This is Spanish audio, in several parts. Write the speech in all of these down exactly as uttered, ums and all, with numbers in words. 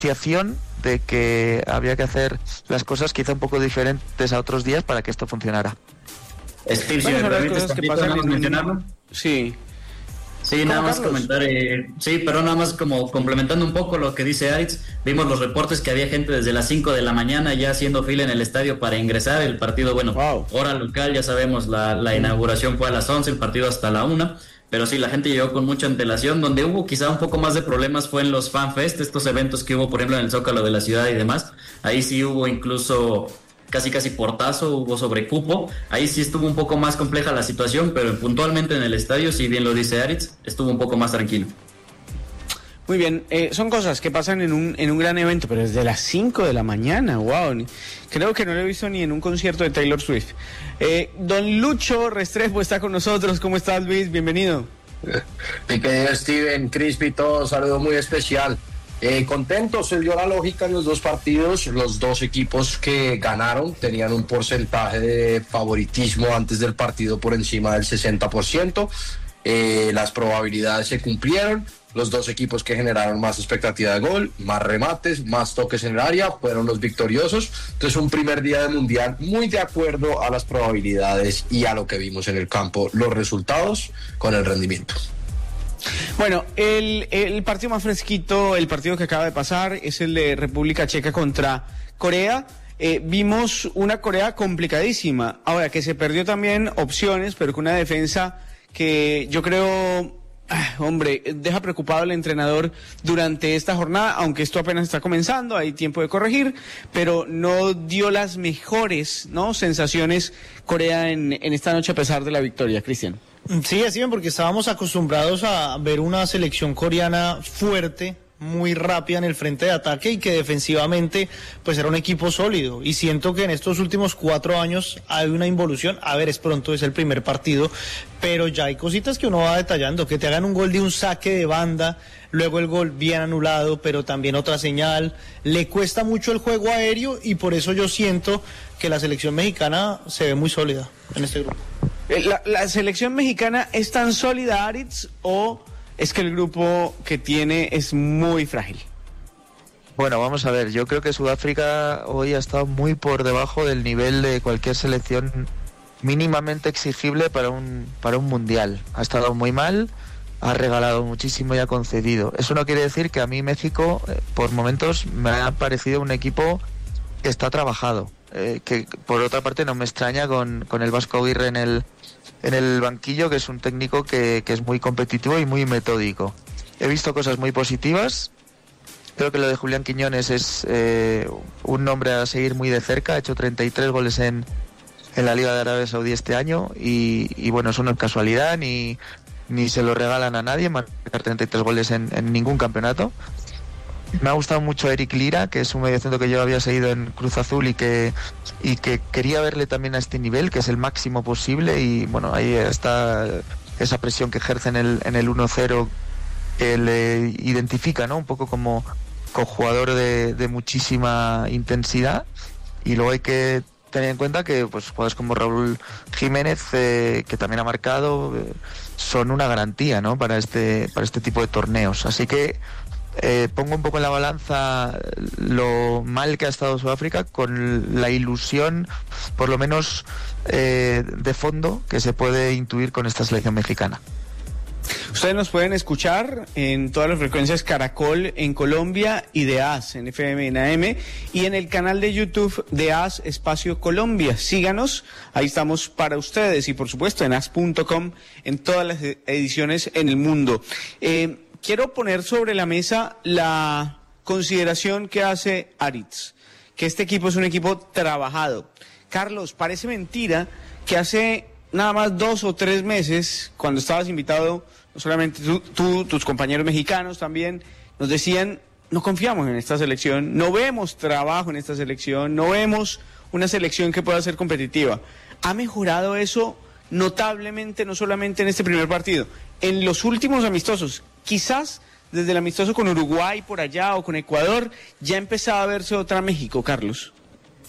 concienciación de que había que hacer las cosas quizá un poco diferentes a otros días para que esto funcionara. Steve, si me permites que pasan en mencionarlo. Sí. Sí, nada más Carlos? comentar, eh, sí, pero nada más como complementando un poco lo que dice Aritz, vimos los reportes que había gente desde las cinco de la mañana ya haciendo fila en el estadio para ingresar. El partido, bueno, wow. hora local, ya sabemos, la, la inauguración fue a las once, el partido hasta la una, pero sí, la gente llegó con mucha antelación. Donde hubo quizá un poco más de problemas fue en los FanFest, estos eventos que hubo, por ejemplo, en el Zócalo de la ciudad y demás. Ahí sí hubo incluso casi casi portazo, hubo sobrecupo. Ahí sí estuvo un poco más compleja la situación, pero puntualmente en el estadio, si bien lo dice Aritz, estuvo un poco más tranquilo. Muy bien, eh, son cosas que pasan en un en un gran evento, pero desde las cinco de la mañana, wow, creo que no lo he visto ni en un concierto de Taylor Swift. Eh, don Lucho Restrepo está con nosotros. ¿Cómo estás, Luis? Bienvenido. Mi querido Steven, Crispy, todo, saludo muy especial. Eh, contentos, se dio la lógica en los dos partidos. Los dos equipos que ganaron tenían un porcentaje de favoritismo antes del partido por encima del sesenta por ciento. Eh, las probabilidades se cumplieron. Los dos equipos que generaron más expectativa de gol, más remates, más toques en el área, fueron los victoriosos. Entonces, un primer día de mundial muy de acuerdo a las probabilidades y a lo que vimos en el campo, los resultados con el rendimiento. Bueno, el, el partido más fresquito, el partido que acaba de pasar, es el de República Checa contra Corea. Eh, vimos una Corea complicadísima. Ahora, que se perdió también opciones, pero con una defensa que yo creo, ah, hombre, deja preocupado al entrenador durante esta jornada, aunque esto apenas está comenzando, hay tiempo de corregir, pero no dio las mejores, ¿no?, sensaciones Corea en, en esta noche a pesar de la victoria, Cristian. Sí, así bien, porque estábamos acostumbrados a ver una selección coreana fuerte, muy rápida en el frente de ataque y que defensivamente pues era un equipo sólido, y siento que en estos últimos cuatro años hay una involución. A ver, es pronto, es el primer partido, pero ya hay cositas que uno va detallando, que te hagan un gol de un saque de banda, luego el gol bien anulado, pero también otra señal, le cuesta mucho el juego aéreo, y por eso yo siento que la selección mexicana se ve muy sólida en este grupo. ¿La, la selección mexicana es tan sólida, Aritz, o es que el grupo que tiene es muy frágil? Bueno, vamos a ver, yo creo que Sudáfrica hoy ha estado muy por debajo del nivel de cualquier selección mínimamente exigible para un, para un mundial. Ha estado muy mal, ha regalado muchísimo y ha concedido. Eso no quiere decir que a mí México, eh, por momentos, me ha parecido un equipo que está trabajado. Eh, que por otra parte no me extraña con, con el Vasco Aguirre en el en el banquillo, que es un técnico que, que es muy competitivo y muy metódico. He visto cosas muy positivas. Creo que lo de Julián Quiñones es eh, un nombre a seguir muy de cerca. Ha hecho treinta y tres goles en, en la Liga de Arabia Saudí este año y, y bueno, eso no es casualidad, ni, ni se lo regalan a nadie, marcar treinta y tres goles en, en ningún campeonato. Me ha gustado mucho Eric Lira, que es un mediocentro que yo había seguido en Cruz Azul y que y que quería verle también a este nivel, que es el máximo posible, y bueno, ahí está esa presión que ejerce en el en el uno cero, que le identifica, ¿no?, un poco como, como jugador de, de muchísima intensidad. Y luego hay que tener en cuenta que pues jugadores como Raúl Jiménez, eh, que también ha marcado, eh, son una garantía, ¿no?, para este para este tipo de torneos. Así que Eh, pongo un poco en la balanza lo mal que ha estado Sudáfrica con la ilusión, por lo menos eh, de fondo, que se puede intuir con esta selección mexicana. Ustedes nos pueden escuchar en todas las frecuencias Caracol en Colombia y de A S en F M y en A M, y en el canal de YouTube de A S Espacio Colombia. Síganos, ahí estamos para ustedes, y por supuesto en A S punto com en todas las ediciones en el mundo. Eh, Quiero poner sobre la mesa la consideración que hace Aritz, que este equipo es un equipo trabajado. Carlos, parece mentira que hace nada más dos o tres meses, cuando estabas invitado, no solamente tú, tú, tus compañeros mexicanos también, nos decían, no confiamos en esta selección, no vemos trabajo en esta selección, no vemos una selección que pueda ser competitiva. ¿Ha mejorado eso notablemente, no solamente en este primer partido, en los últimos amistosos? Quizás desde el amistoso con Uruguay por allá o con Ecuador ya empezaba a verse otra México, Carlos.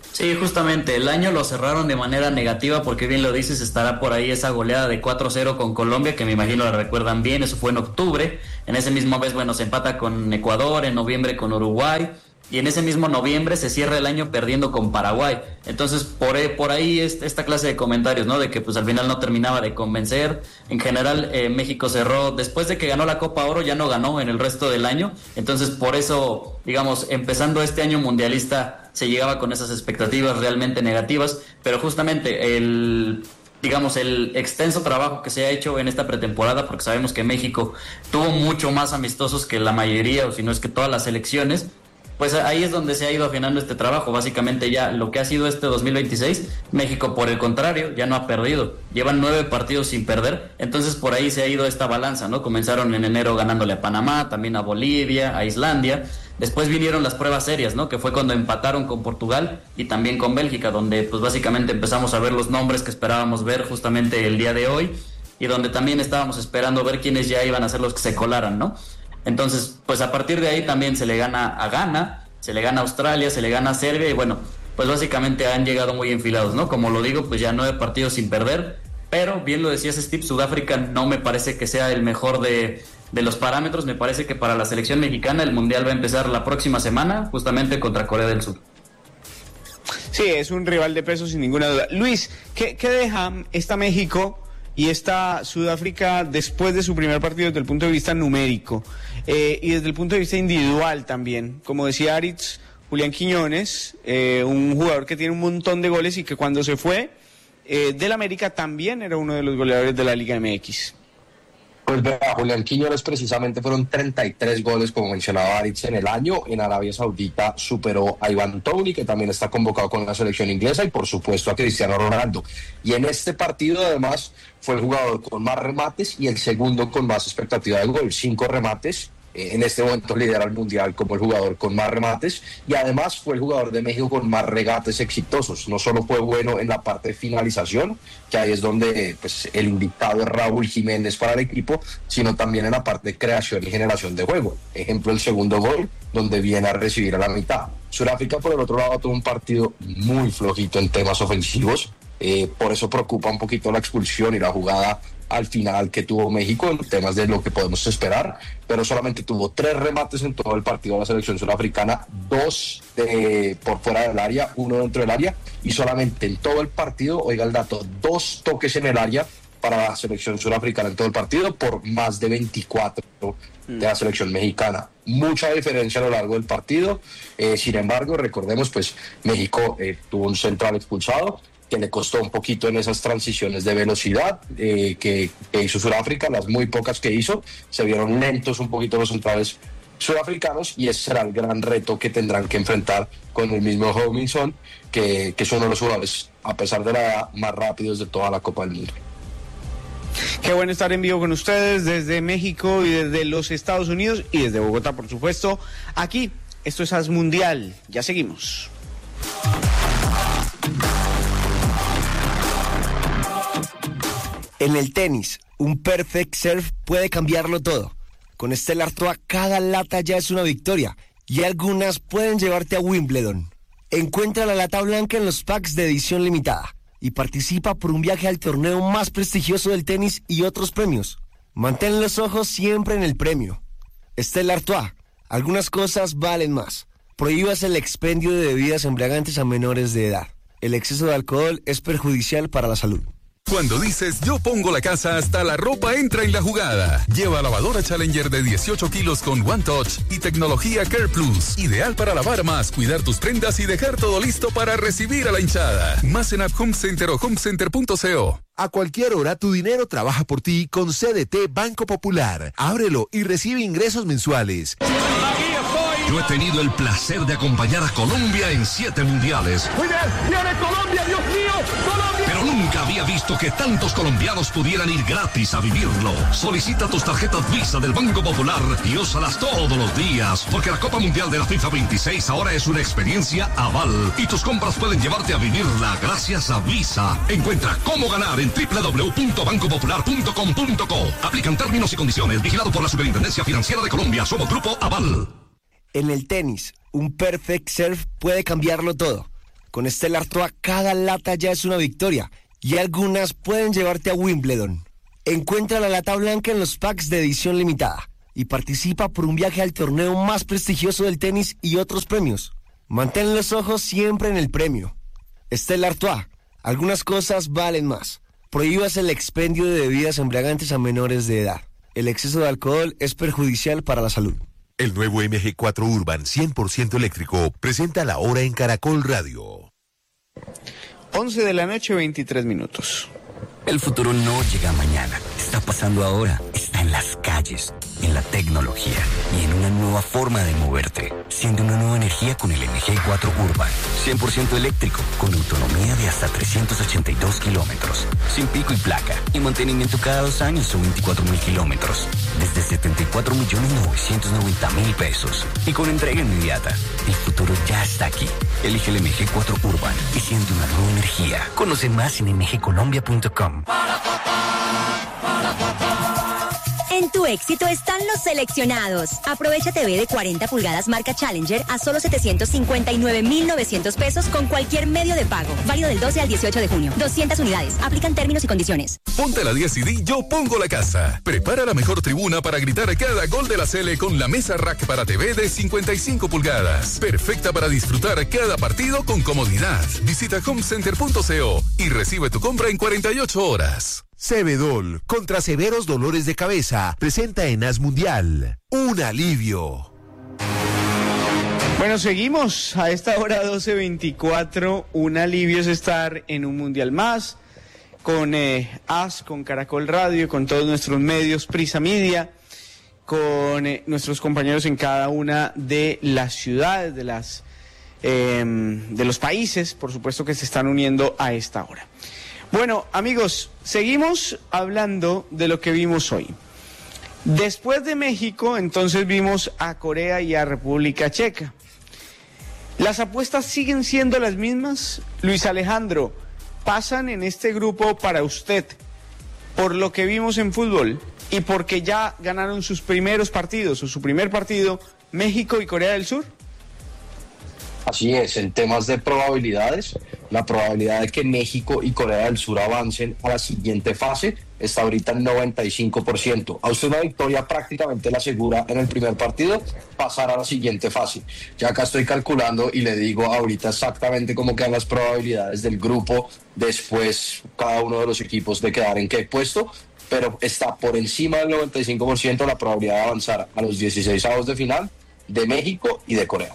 Sí, justamente, el año lo cerraron de manera negativa porque bien lo dices, estará por ahí esa goleada de cuatro cero con Colombia, que me imagino la recuerdan bien, eso fue en octubre, en ese mismo mes, bueno, se empata con Ecuador, en noviembre con Uruguay, y en ese mismo noviembre se cierra el año perdiendo con Paraguay. Entonces, por, por ahí es esta clase de comentarios, ¿no? De que pues al final no terminaba de convencer. En general, eh, México cerró, después de que ganó la Copa Oro, ya no ganó en el resto del año. Entonces, por eso, digamos, empezando este año mundialista, se llegaba con esas expectativas realmente negativas. Pero justamente el... digamos, el extenso trabajo que se ha hecho en esta pretemporada, porque sabemos que México tuvo mucho más amistosos que la mayoría, o si no es que todas las selecciones, pues ahí es donde se ha ido afinando este trabajo. Básicamente ya lo que ha sido este dos mil veintiséis, México por el contrario ya no ha perdido, llevan nueve partidos sin perder, entonces por ahí se ha ido esta balanza, ¿no? Comenzaron en enero ganándole a Panamá, también a Bolivia, a Islandia, después vinieron las pruebas serias, ¿no? Que fue cuando empataron con Portugal y también con Bélgica, donde pues básicamente empezamos a ver los nombres que esperábamos ver justamente el día de hoy, y donde también estábamos esperando ver quiénes ya iban a ser los que se colaran, ¿no? Entonces, pues a partir de ahí también se le gana a Ghana, se le gana a Australia, se le gana a Serbia, y bueno, pues básicamente han llegado muy enfilados, ¿no? Como lo digo, pues ya nueve partidos sin perder, pero bien lo decías, Steve, Sudáfrica no me parece que sea el mejor de, de los parámetros. Me parece que para la selección mexicana el Mundial va a empezar la próxima semana, justamente contra Corea del Sur. Sí, es un rival de peso sin ninguna duda. Luis, ¿qué, qué deja esta México y esta Sudáfrica después de su primer partido desde el punto de vista numérico eh, y desde el punto de vista individual también? Como decía Aritz, Julián Quiñones, eh, un jugador que tiene un montón de goles y que cuando se fue eh, del América también era uno de los goleadores de la Liga M X. Pues vea, Julián Quiñones precisamente fueron treinta y tres goles, como mencionaba Aritz, en el año. En Arabia Saudita superó a Ivan Toney, que también está convocado con la selección inglesa, y por supuesto a Cristiano Ronaldo. Y en este partido además fue el jugador con más remates y el segundo con más expectativa de gol, cinco remates. En este momento lidera el Mundial como el jugador con más remates, y además fue el jugador de México con más regates exitosos. No solo fue bueno en la parte de finalización, que ahí es donde pues, el invitado es Raúl Jiménez para el equipo, sino también en la parte de creación y generación de juego. Ejemplo, el segundo gol, donde viene a recibir a la mitad. Sudáfrica, por el otro lado, tuvo un partido muy flojito en temas ofensivos. Eh, por eso preocupa un poquito la expulsión y la jugada al final que tuvo México en temas de lo que podemos esperar, pero solamente tuvo tres remates en todo el partido de la selección surafricana, dos de, por fuera del área, uno dentro del área, y solamente en todo el partido, oiga el dato, dos toques en el área para la selección surafricana en todo el partido, por más de veinticuatro de la selección mexicana. Mucha diferencia a lo largo del partido. Eh, sin embargo, recordemos, pues México eh, tuvo un central expulsado, que le costó un poquito en esas transiciones de velocidad eh, que, que hizo Sudáfrica. Las muy pocas que hizo se vieron lentos un poquito los centrales sudafricanos, y ese será el gran reto que tendrán que enfrentar con el mismo Robinson, que, que es uno de los jugadores, a pesar de la edad, más rápidos de toda la Copa del Mundo. Qué bueno estar en vivo con ustedes desde México y desde los Estados Unidos y desde Bogotá, por supuesto. Aquí, esto es AS Mundial. Ya seguimos. En el tenis, un perfect serve puede cambiarlo todo. Con Stella Artois, cada lata ya es una victoria, y algunas pueden llevarte a Wimbledon. Encuentra la lata blanca en los packs de edición limitada y participa por un viaje al torneo más prestigioso del tenis y otros premios. Mantén los ojos siempre en el premio. Stella Artois, algunas cosas valen más. Prohíbas el expendio de bebidas embriagantes a menores de edad. El exceso de alcohol es perjudicial para la salud. Cuando dices yo pongo la casa, hasta la ropa entra en la jugada. Lleva lavadora Challenger de dieciocho kilos con One Touch y tecnología Care Plus. Ideal para lavar más, cuidar tus prendas y dejar todo listo para recibir a la hinchada. Más en App Home Center o homecenter punto co. A cualquier hora tu dinero trabaja por ti con C D T Banco Popular. Ábrelo y recibe ingresos mensuales. Yo he tenido el placer de acompañar a Colombia en siete mundiales. Muy bien, viene Colombia, Dios mío, Colombia. Pero nunca había visto que tantos colombianos pudieran ir gratis a vivirlo. Solicita tus tarjetas Visa del Banco Popular y úsalas todos los días, porque la Copa Mundial de la FIFA veintiséis ahora es una experiencia Aval y tus compras pueden llevarte a vivirla gracias a Visa. Encuentra cómo ganar en doble u doble u doble u punto banco popular punto com punto co. Aplican términos y condiciones. Vigilado por la Superintendencia Financiera de Colombia. Somos Grupo Aval. En el tenis, un perfect serve puede cambiarlo todo. Con Stella Artois cada lata ya es una victoria y algunas pueden llevarte a Wimbledon. Encuentra la lata blanca en los packs de edición limitada y participa por un viaje al torneo más prestigioso del tenis y otros premios. Mantén los ojos siempre en el premio. Stella Artois, algunas cosas valen más. Prohíbas el expendio de bebidas embriagantes a menores de edad. El exceso de alcohol es perjudicial para la salud. El nuevo M G cuatro Urban cien por ciento eléctrico presenta la hora en Caracol Radio. once de la noche, veintitrés minutos. El futuro no llega mañana, está pasando ahora, está en las calles, en la tecnología y en una nueva forma de moverte. Siente una nueva energía con el M G cuatro Urban, cien por ciento eléctrico, con autonomía de hasta trescientos ochenta y dos kilómetros, sin pico y placa y mantenimiento cada dos años o veinticuatro mil kilómetros, desde setenta y cuatro millones novecientos noventa mil pesos y con entrega inmediata. El futuro ya está aquí. Elige el M G cuatro Urban y siente una nueva energía. Conoce más en m g colombia punto com. En tu éxito están los seleccionados. Aprovecha T V de cuarenta pulgadas marca Challenger a solo setecientos cincuenta y nueve mil novecientos pesos con cualquier medio de pago. Válido del doce al dieciocho de junio. doscientas unidades. Aplican términos y condiciones. Ponte la diez y di Yo Pongo la Casa. Prepara la mejor tribuna para gritar cada gol de la Sele con la mesa rack para T V de cincuenta y cinco pulgadas. Perfecta para disfrutar cada partido con comodidad. Visita homecenter punto co y recibe tu compra en cuarenta y ocho horas. Cebedol, contra severos dolores de cabeza, presenta en As Mundial un alivio. Bueno, seguimos a esta hora doce veinticuatro. Un alivio es estar en un mundial más, con eh, As, con Caracol Radio, con todos nuestros medios, Prisa Media, con eh, nuestros compañeros en cada una de las ciudades, de las eh, de los países, por supuesto, que se están uniendo a esta hora. Bueno, amigos, seguimos hablando de lo que vimos hoy. Después de México, entonces vimos a Corea y a República Checa. ¿Las apuestas siguen siendo las mismas? Luis Alejandro, ¿pasan en este grupo para usted por lo que vimos en fútbol y porque ya ganaron sus primeros partidos o su primer partido México y Corea del Sur? Así es, en temas de probabilidades, la probabilidad de que México y Corea del Sur avancen a la siguiente fase está ahorita en noventa y cinco por ciento. A usted una victoria prácticamente la asegura en el primer partido, pasar a la siguiente fase. Ya acá estoy calculando y le digo ahorita exactamente cómo quedan las probabilidades del grupo, después cada uno de los equipos de quedar en qué puesto, pero está por encima del noventa y cinco por ciento la probabilidad de avanzar a los dieciseisavos de final de México y de Corea.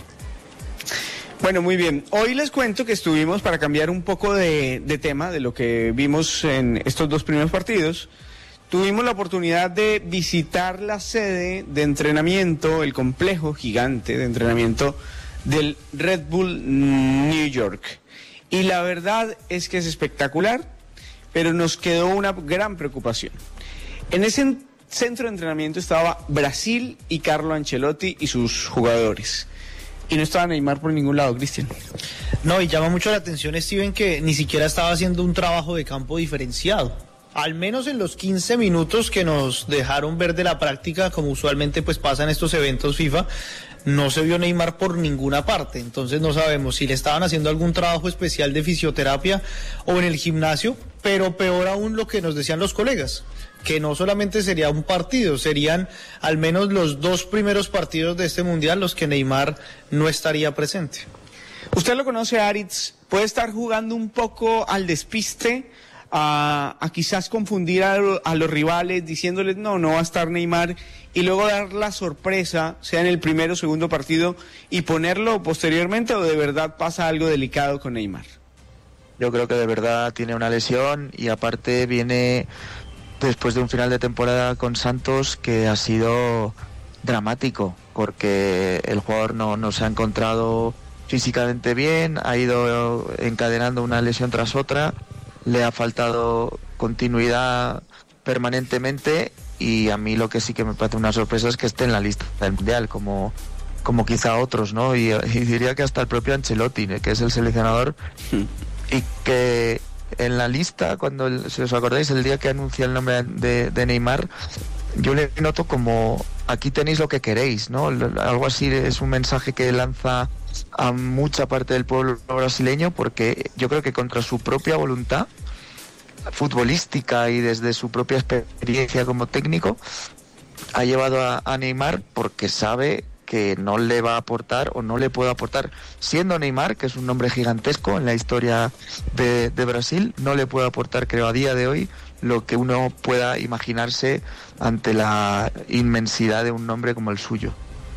Bueno, muy bien. Hoy les cuento que estuvimos, para cambiar un poco de, de tema, de lo que vimos en estos dos primeros partidos, tuvimos la oportunidad de visitar la sede de entrenamiento, el complejo gigante de entrenamiento del Red Bull New York. Y la verdad es que es espectacular, pero nos quedó una gran preocupación. En ese centro de entrenamiento estaba Brasil y Carlo Ancelotti y sus jugadores. Y no estaba Neymar por ningún lado, Cristian. No, y llama mucho la atención, Steven, que ni siquiera estaba haciendo un trabajo de campo diferenciado. Al menos en los quince minutos que nos dejaron ver de la práctica, como usualmente pues pasa en estos eventos FIFA, no se vio Neymar por ninguna parte. Entonces no sabemos si le estaban haciendo algún trabajo especial de fisioterapia o en el gimnasio, pero peor aún lo que nos decían los colegas, que no solamente sería un partido, serían al menos los dos primeros partidos de este mundial los que Neymar no estaría presente. Usted lo conoce, Aritz, puede estar jugando un poco al despiste, a, a quizás confundir a, a los rivales diciéndoles no, no va a estar Neymar, y luego dar la sorpresa, sea en el primero o segundo partido, y ponerlo posteriormente, o de verdad pasa algo delicado con Neymar. Yo creo que de verdad tiene una lesión y aparte viene después de un final de temporada con Santos que ha sido dramático, porque el jugador no, no se ha encontrado físicamente bien, ha ido encadenando una lesión tras otra, le ha faltado continuidad permanentemente, y a mí lo que sí que me parece una sorpresa es que esté en la lista del Mundial, como, como quizá otros, ¿no? Y, y diría que hasta el propio Ancelotti, que es el seleccionador, y que en la lista, cuando el, si os acordáis, el día que anuncia el nombre de, de Neymar, yo le noto como aquí tenéis lo que queréis, ¿no? Algo así, es un mensaje que lanza a mucha parte del pueblo brasileño, porque yo creo que contra su propia voluntad futbolística y desde su propia experiencia como técnico ha llevado a, a Neymar, porque sabe que no le va a aportar o no le puede aportar, siendo Neymar, que es un nombre gigantesco en la historia de, de Brasil, no le puede aportar, creo, a día de hoy lo que uno pueda imaginarse ante la inmensidad de un nombre como el suyo.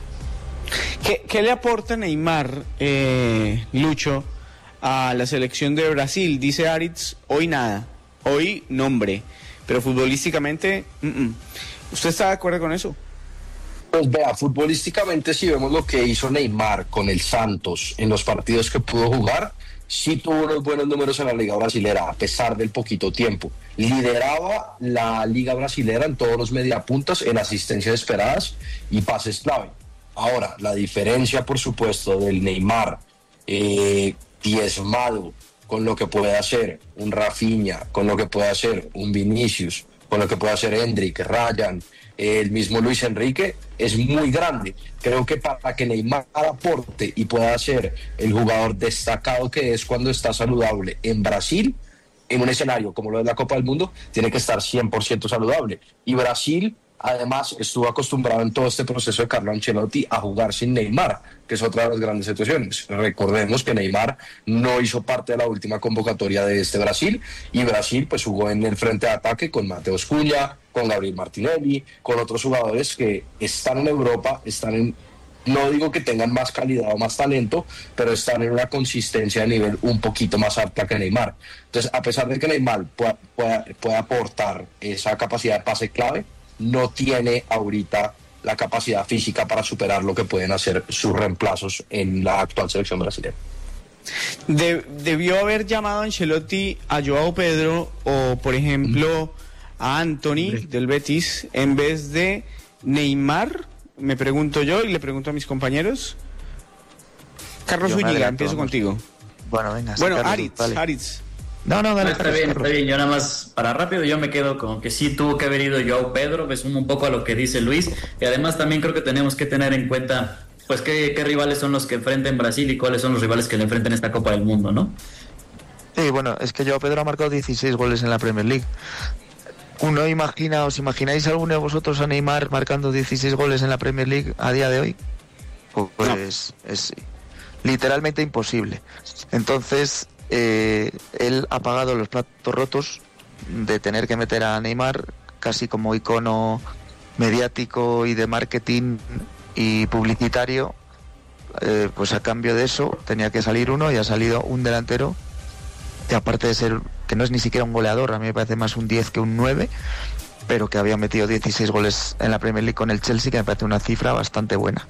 ¿Qué, qué le aporta Neymar, eh, Lucho, a la selección de Brasil? Dice Aritz, hoy nada, hoy nombre, pero futbolísticamente, mm-mm. ¿Usted está de acuerdo con eso? Pues vea, futbolísticamente, si vemos lo que hizo Neymar con el Santos en los partidos que pudo jugar, sí tuvo unos buenos números en la Liga Brasilera, a pesar del poquito tiempo. Lideraba la Liga Brasilera en todos los mediapuntas, en asistencias esperadas y pases clave. Ahora, la diferencia, por supuesto, del Neymar eh, diezmado con lo que puede hacer un Rafinha, con lo que puede hacer un Vinicius, con lo que puede hacer Endrick, Ryan, el mismo Luis Enrique, es muy grande. Creo que para que Neymar aporte y pueda ser el jugador destacado que es cuando está saludable en Brasil, en un escenario como lo de la Copa del Mundo, tiene que estar cien por ciento saludable. Y Brasil, además, estuvo acostumbrado en todo este proceso de Carlo Ancelotti a jugar sin Neymar, que es otra de las grandes situaciones. Recordemos que Neymar no hizo parte de la última convocatoria de este Brasil, y Brasil pues jugó en el frente de ataque con Mateus Cunha, con Gabriel Martinelli, con otros jugadores que están en Europa, están en, no digo que tengan más calidad o más talento, pero están en una consistencia de nivel un poquito más alta que Neymar. Entonces, a pesar de que Neymar pueda, pueda, pueda aportar esa capacidad de pase clave, no tiene ahorita la capacidad física para superar lo que pueden hacer sus reemplazos en la actual selección brasileña. De, debió haber llamado a Ancelotti a Joao Pedro o, por ejemplo, a Anthony del Betis en vez de Neymar, me pregunto yo y le pregunto a mis compañeros. Carlos Zúñiga, empiezo contigo. Bueno, venga. Bueno, Carlos, Aritz, vale. Aritz. No, no, dale, no, está Carlos, bien, Carlos. Está bien. Yo nada más, para rápido, yo me quedo con que sí tuvo que haber ido Joao Pedro, me sumo un poco a lo que dice Luis, y además también creo que tenemos que tener en cuenta, pues, qué, qué rivales son los que enfrenten Brasil y cuáles son los rivales que le enfrenten esta Copa del Mundo, ¿no? Sí, bueno, es que Joao Pedro ha marcado dieciséis goles en la Premier League. Uno imagina, ¿os imagináis alguno de vosotros a Neymar marcando dieciséis goles en la Premier League a día de hoy? Pues no. es, es literalmente imposible. Entonces, eh, él ha pagado los platos rotos de tener que meter a Neymar casi como icono mediático y de marketing y publicitario. Eh, pues a cambio de eso tenía que salir uno y ha salido un delantero que, aparte de ser, que no es ni siquiera un goleador, a mí me parece más un diez que un nueve, pero que había metido dieciséis goles en la Premier League con el Chelsea, que me parece una cifra bastante buena.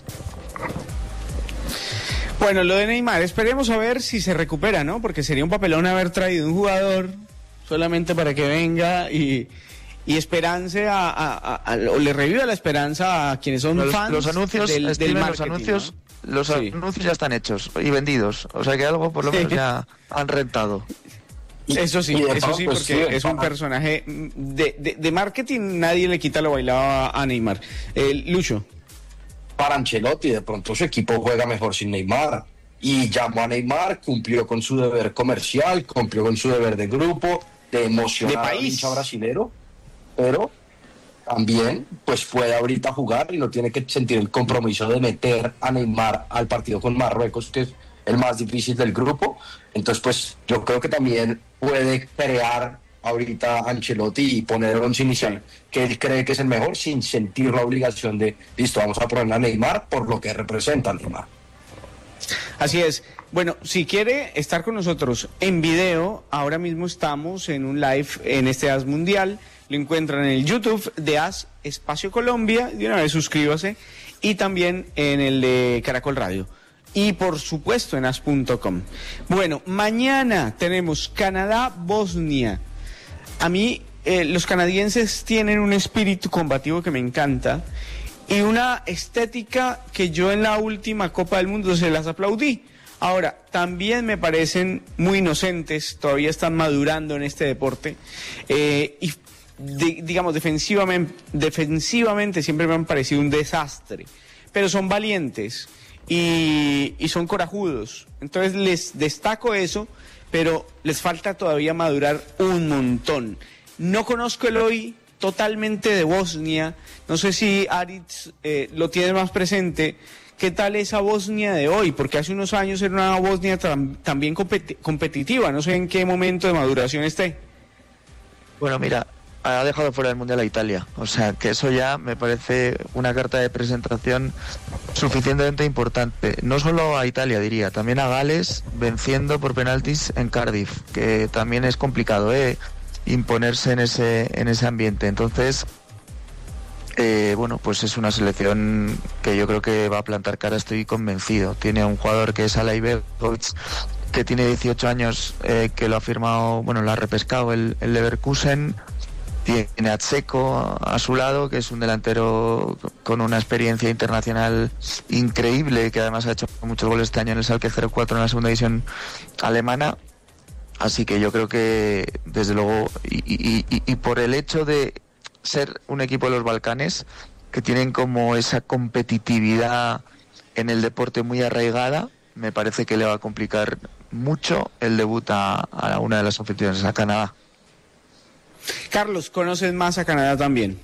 Bueno, lo de Neymar, esperemos a ver si se recupera, ¿no? Porque sería un papelón haber traído un jugador solamente para que venga y, y esperance a, a, a, a o le reviva la esperanza a quienes son los, fans los anuncios, del, del Steven, marketing, los anuncios, ¿no? Los sí. anuncios ya están hechos y vendidos, o sea que algo por lo menos sí. ya han rentado. Eso sí, eso sí, porque es un personaje de, de, de marketing, nadie le quita lo bailado a Neymar. Eh, Lucho. Para Ancelotti, de pronto su equipo juega mejor sin Neymar, y llamó a Neymar, cumplió con su deber comercial, cumplió con su deber de grupo, de emocionar al hincha brasilero, pero también pues puede ahorita jugar y no tiene que sentir el compromiso de meter a Neymar al partido con Marruecos, que es el más difícil del grupo. Entonces pues yo creo que también puede crear ahorita Ancelotti y poner el once inicial que él cree que es el mejor, sin sentir la obligación de, listo, vamos a poner a Neymar por lo que representa a Neymar. Así es. Bueno, si quiere estar con nosotros en video, ahora mismo estamos en un live en este A S Mundial. Lo encuentran en el YouTube de A S Espacio Colombia. De una vez suscríbase. Y también en el de Caracol Radio. Y por supuesto en A S punto com. Bueno, mañana tenemos Canadá-Bosnia. A mí, eh, los canadienses tienen un espíritu combativo que me encanta. Y una estética que yo en la última Copa del Mundo se las aplaudí. Ahora, también me parecen muy inocentes, todavía están madurando en este deporte. Eh, y, de, digamos, defensivamente, defensivamente siempre me han parecido un desastre. Pero son valientes y, y son corajudos. Entonces les destaco eso, pero les falta todavía madurar un montón. No conozco el hoy totalmente de Bosnia, no sé si Aritz eh, lo tiene más presente. ¿Qué tal esa Bosnia de hoy? Porque hace unos años era una Bosnia tam, también competi competitiva, no sé en qué momento de maduración esté. Bueno, mira, ha dejado fuera del Mundial a Italia, o sea que eso ya me parece una carta de presentación suficientemente importante, no solo a Italia diría, también a Gales venciendo por penaltis en Cardiff, que también es complicado ¿eh? imponerse en ese, en ese ambiente, entonces... Eh, bueno, pues es una selección que yo creo que va a plantar cara, estoy convencido. Tiene a un jugador que es Alay Begovic, que tiene dieciocho años, eh, que lo ha firmado, bueno, lo ha repescado el, el Leverkusen. Tiene a Dzeko a, a su lado, que es un delantero con una experiencia internacional increíble, que además ha hecho muchos goles este año en el Schalke cero cuatro en la segunda división alemana. Así que yo creo que, desde luego, y, y, y, y por el hecho de ser un equipo de los Balcanes que tienen como esa competitividad en el deporte muy arraigada, me parece que le va a complicar mucho el debut a, a una de las anfitriones, a Canadá. Carlos, ¿conoces más a Canadá también?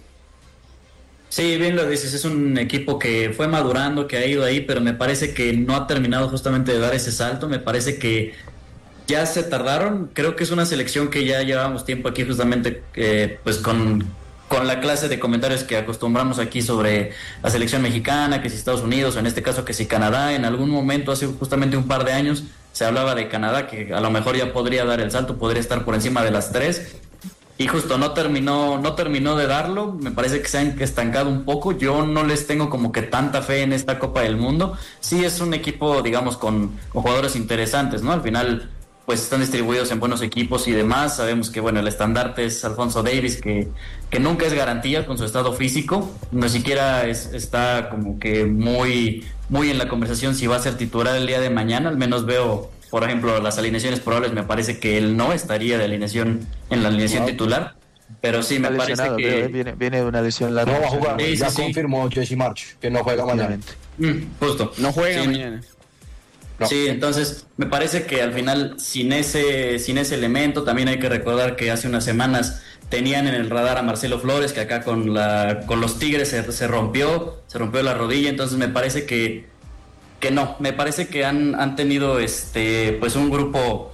Sí, bien lo dices, es un equipo que fue madurando, que ha ido ahí, pero me parece que no ha terminado justamente de dar ese salto, me parece que ya se tardaron, creo que es una selección que ya llevamos tiempo aquí justamente eh, pues con... con la clase de comentarios que acostumbramos aquí sobre la selección mexicana, que si Estados Unidos, o en este caso que si Canadá, en algún momento, hace justamente un par de años, se hablaba de Canadá, que a lo mejor ya podría dar el salto, podría estar por encima de las tres, y justo no terminó, no terminó de darlo, me parece que se han estancado un poco, yo no les tengo como que tanta fe en esta Copa del Mundo, sí es un equipo, digamos, con, con jugadores interesantes, ¿no? Al final... pues están distribuidos en buenos equipos y demás. Sabemos que, bueno, el estandarte es Alphonso Davies, que, que nunca es garantía con su estado físico, no siquiera es, está como que muy, muy en la conversación si va a ser titular el día de mañana. Al menos veo, por ejemplo, las alineaciones probables, me parece que él no estaría de alineación en la alineación wow. titular, pero sí me parece que... Creo, viene, viene de una lesión larga. No va a jugar, sí, ya sí, confirmó sí. Jesse March, que no juega mañana. Mm, justo. No juega sí. mañana. No. Sí, entonces me parece que al final sin ese sin ese elemento también hay que recordar que hace unas semanas tenían en el radar a Marcelo Flores, que acá con la con los Tigres se, se rompió, se rompió la rodilla, entonces me parece que que no, me parece que han, han tenido este pues un grupo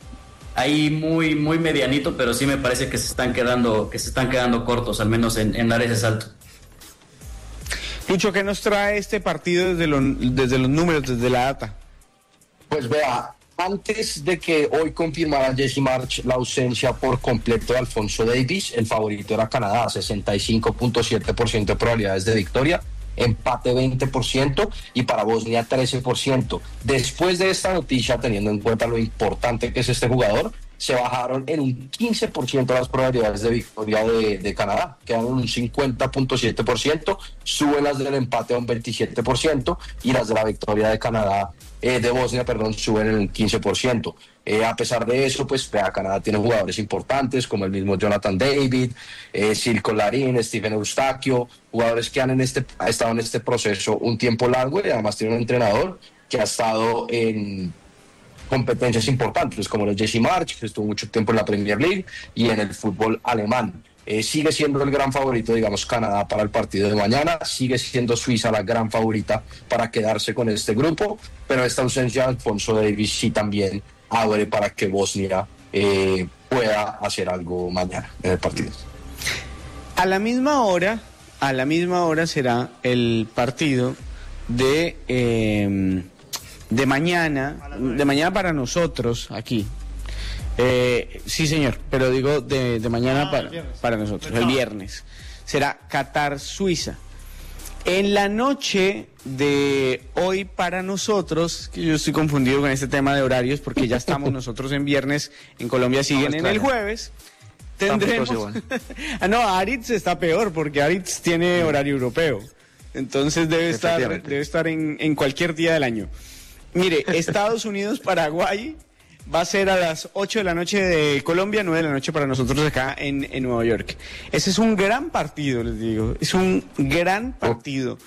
ahí muy muy medianito, pero sí me parece que se están quedando que se están quedando cortos, al menos en, en dar ese salto. Lucho, ¿qué nos trae este partido desde, lo, desde los números, desde la data? Pues vea, antes de que hoy confirmara Jesse March la ausencia por completo de Alphonso Davies, el favorito era Canadá, sesenta y cinco punto siete por ciento de probabilidades de victoria, empate veinte por ciento y para Bosnia trece por ciento. Después de esta noticia, teniendo en cuenta lo importante que es este jugador, se bajaron en un quince por ciento las probabilidades de victoria de, de Canadá, quedaron en un cincuenta punto siete por ciento, suben las del empate a un veintisiete por ciento y las de la victoria de Canadá, eh, de Bosnia, perdón, suben en un quince por ciento. Eh, a pesar de eso, pues vea, Canadá tiene jugadores importantes como el mismo Jonathan David, eh, Silko Larin, Stephen Eustaquio, jugadores que han en este, ha estado en este proceso un tiempo largo y además tiene un entrenador que ha estado en competencias importantes como los Jesse March, que estuvo mucho tiempo en la Premier League y en el fútbol alemán. Eh, sigue siendo el gran favorito, digamos, Canadá para el partido de mañana, sigue siendo Suiza la gran favorita para quedarse con este grupo, pero esta ausencia de Alphonso Davies sí también abre para que Bosnia eh, pueda hacer algo mañana en el partido. A la misma hora, a la misma hora será el partido de... Eh, de mañana, de mañana para nosotros aquí. Eh, sí, señor, pero digo de, de mañana ah, para, para nosotros, el viernes. Será Qatar-Suiza. En la noche de hoy para nosotros, que yo estoy confundido con este tema de horarios porque ya estamos nosotros en viernes, en Colombia siguen en el jueves. Tendremos... ah, no, Aritz está peor porque Aritz tiene horario europeo. Entonces debe estar, debe estar en, en cualquier día del año. Mire, Estados Unidos-Paraguay va a ser a las ocho de la noche de Colombia, nueve de la noche para nosotros acá en, en Nueva York. Ese es un gran partido, les digo, es un gran partido.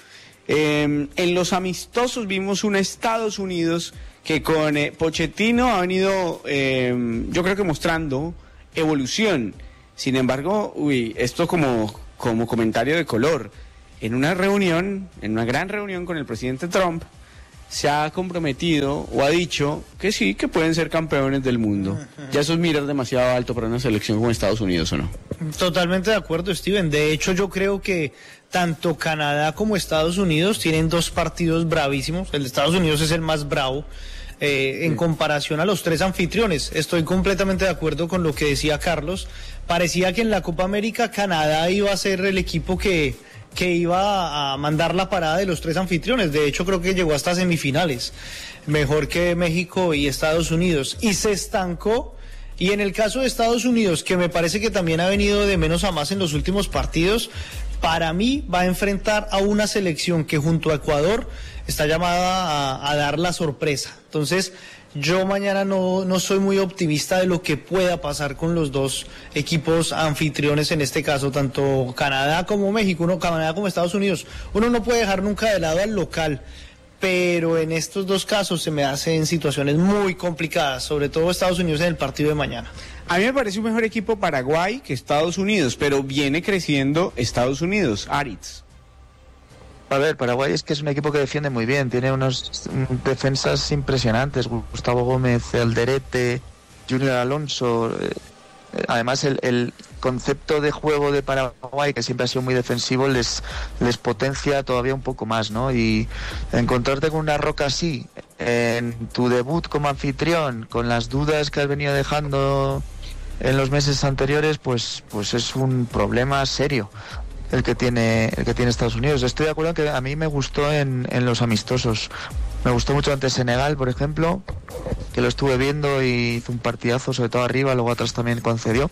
Eh, en los amistosos vimos un Estados Unidos que con eh, Pochettino ha venido, eh, yo creo que mostrando evolución. Sin embargo, uy, esto como, como comentario de color. En una reunión, en una gran reunión con el presidente Trump, se ha comprometido o ha dicho que sí, que pueden ser campeones del mundo. ¿Ya eso es mirar demasiado alto para una selección como Estados Unidos o no? Totalmente de acuerdo, Steven. De hecho, yo creo que tanto Canadá como Estados Unidos tienen dos partidos bravísimos. El de Estados Unidos es el más bravo. Eh, en comparación a los tres anfitriones. Estoy completamente de acuerdo con lo que decía Carlos. Parecía que en la Copa América Canadá iba a ser el equipo que, que iba a mandar la parada de los tres anfitriones. De hecho, creo que llegó hasta semifinales, mejor que México y Estados Unidos, y se estancó. Y en el caso de Estados Unidos, que me parece que también ha venido de menos a más en los últimos partidos, para mí va a enfrentar a una selección que junto a Ecuador está llamada a, a dar la sorpresa. Entonces, yo mañana no, no soy muy optimista de lo que pueda pasar con los dos equipos anfitriones, en este caso, tanto Canadá como México, uno, Canadá como Estados Unidos. Uno no puede dejar nunca de lado al local, pero en estos dos casos se me hacen situaciones muy complicadas, sobre todo Estados Unidos en el partido de mañana. A mí me parece un mejor equipo Paraguay que Estados Unidos, pero viene creciendo Estados Unidos. Aritz. A ver, Paraguay es que es un equipo que defiende muy bien, tiene unas defensas impresionantes, Gustavo Gómez, Alderete, Junior Alonso. Además, el, el concepto de juego de Paraguay, que siempre ha sido muy defensivo, les, les potencia todavía un poco más, ¿no? Y encontrarte con una Roca así, en tu debut como anfitrión, con las dudas que has venido dejando en los meses anteriores, pues, pues es un problema serio el que tiene el que tiene Estados Unidos. Estoy de acuerdo en que a mí me gustó en, en los amistosos. Me gustó mucho ante Senegal, por ejemplo, que lo estuve viendo y hizo un partidazo, sobre todo arriba, luego atrás también concedió.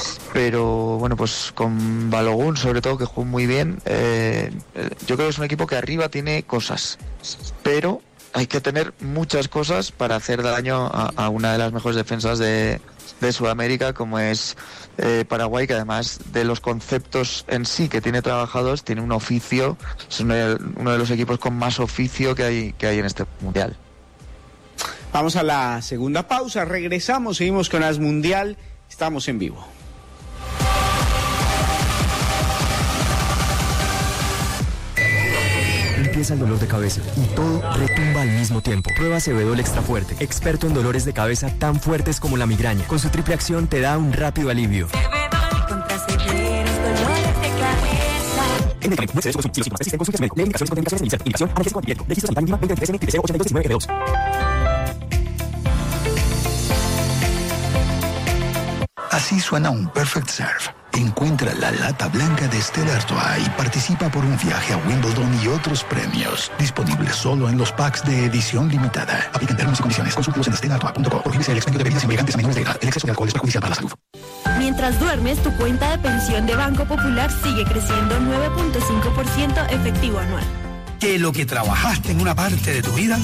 Pero bueno, pues con Balogun, sobre todo, que jugó muy bien, eh, yo creo que es un equipo que arriba tiene cosas, pero hay que tener muchas cosas para hacer daño a, a una de las mejores defensas de, de Sudamérica, como es eh, Paraguay, que además de los conceptos en sí que tiene trabajados, tiene un oficio, es uno de, uno de los equipos con más oficio que hay, que hay en este mundial. Vamos a la segunda pausa, regresamos, seguimos con As Mundial, estamos en vivo. Empieza el dolor de cabeza y todo retumba al mismo tiempo. Prueba Acebedol Extra Fuerte, experto en dolores de cabeza tan fuertes como la migraña. Con su triple acción te da un rápido alivio. Acebedol contra severos dolores de cabeza. En medicamento, no se desconsume. Si los síntomas persisten, consulte a su médico. Lee indicaciones, contraindicaciones y indicación. Analgésico antibiótico. Registro sanitario mínima veinte veintitrés N T C ochenta y dos diecinueve G dos. Así suena un Perfect Serve. Encuentra la lata blanca de Stella Artois y participa por un viaje a Wimbledon y otros premios. Disponible solo en los packs de edición limitada. Aplican términos y condiciones. Consúltalos en stella artois punto com. Prohíbese el expendio de bebidas embriagantes a menores de edad. El exceso de alcohol es perjudicial para la salud. Mientras duermes, tu cuenta de pensión de Banco Popular sigue creciendo nueve punto cinco por ciento efectivo anual. Que lo que trabajaste en una parte de tu vida